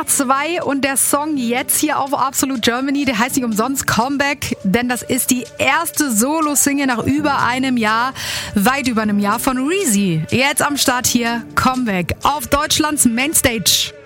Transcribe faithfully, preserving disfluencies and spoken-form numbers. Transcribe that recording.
nach zwei und der Song jetzt hier auf Absolute Germany, der heißt nicht umsonst Comeback, denn das ist die erste Solo-Single nach über einem Jahr, weit über einem Jahr von Reezy. Jetzt am Start hier Comeback auf Deutschlands Mainstage.